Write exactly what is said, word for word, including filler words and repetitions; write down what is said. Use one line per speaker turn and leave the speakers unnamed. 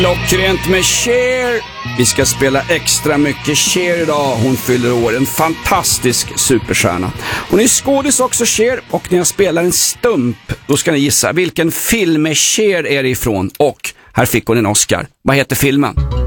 Klockrent med Cher. Vi ska spela extra mycket Cher idag. Hon fyller år, en fantastisk superstjärna. Hon är skådis också, Cher. Och när jag spelar en stump, då ska ni gissa vilken film är Cher är ifrån. Och här fick hon en Oscar. Vad heter filmen?